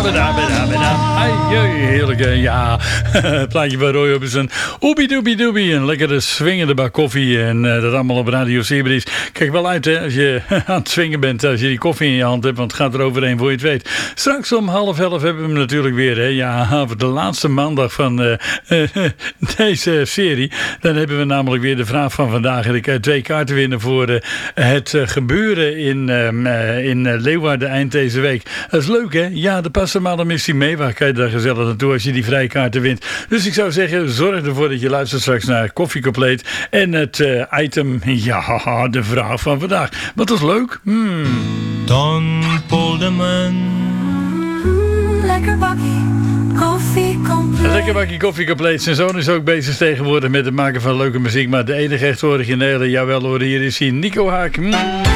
Heerlijk, ja. Het plaatje van Roy Orbison. Oebi doobie doobie. Een lekkere swingende bak koffie. En dat allemaal op Radio Zeebries. Kijk wel uit, hè, als je aan het swingen bent. Als je die koffie in je hand hebt. Want het gaat er overheen voor je het weet. Straks om 10:30 hebben we hem natuurlijk weer. Hè. Ja, voor de laatste maandag van deze serie. Dan hebben we namelijk weer de vraag van vandaag. En ik kan 2 kaarten winnen voor het gebeuren in Leeuwarden eind deze week. Dat is leuk, hè? Ja, de passen maar een missie mee. Waar kan je daar gezellig naartoe als je die vrijkaarten wint? Dus ik zou zeggen, zorg ervoor dat je luistert straks naar Koffie Compleet. En het item, ja, de vraag van vandaag. Wat was leuk? Don Polderman. Lekker bakkie koffie compleet. Een lekker bakje Koffie Compleet. Zijn zoon is ook bezig tegenwoordig met het maken van leuke muziek. Maar de enige echt originele, jawel hoor, hier is hij, Nico Haak.